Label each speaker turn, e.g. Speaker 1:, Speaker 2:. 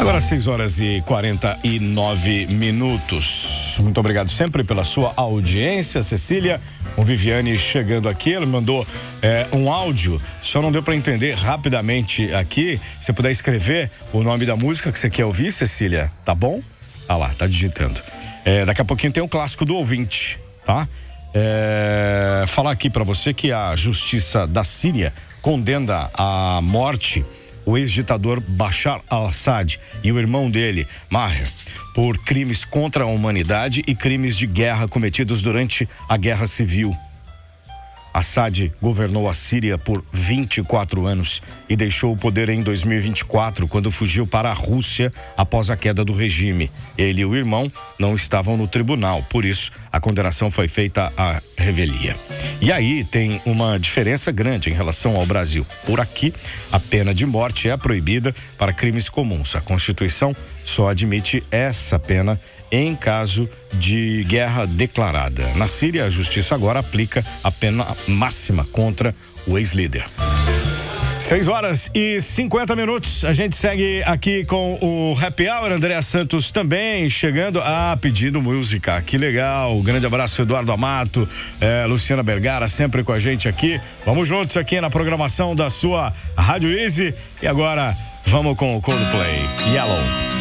Speaker 1: Agora 6h49. Muito obrigado sempre pela sua audiência, Cecília. O Viviane chegando aqui, ele mandou um áudio, só não deu para entender rapidamente aqui. Se puder escrever o nome da música que você quer ouvir, Cecília, tá bom? Ah lá, tá digitando. Daqui a pouquinho tem o clássico do ouvinte, tá? Falar aqui para você que a justiça da Síria condena à morte o ex-ditador Bashar al-Assad e o irmão dele, Maher, por crimes contra a humanidade e crimes de guerra cometidos durante a Guerra Civil. Assad governou a Síria por 24 anos e deixou o poder em 2024, quando fugiu para a Rússia após a queda do regime. Ele e o irmão não estavam no tribunal, por isso a condenação foi feita à revelia. E aí tem uma diferença grande em relação ao Brasil. Por aqui, a pena de morte é proibida para crimes comuns. A Constituição só admite essa pena em caso de guerra declarada. Na Síria, a justiça agora aplica a pena máxima contra o ex-líder. 6h50. A gente segue aqui com o Happy Hour. Andréa Santos também chegando pedindo música. Que legal. Grande abraço, Eduardo Amato, Luciana Bergara, sempre com a gente aqui. Vamos juntos aqui na programação da sua Rádio Easy. E agora, vamos com o Coldplay. Yellow.